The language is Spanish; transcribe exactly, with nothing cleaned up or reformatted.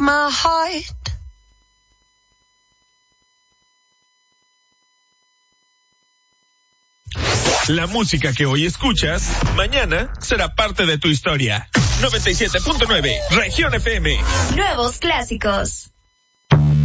my heart. La música que hoy escuchas, mañana será parte de tu historia. noventa y siete punto nueve, Región F M. Nuevos clásicos.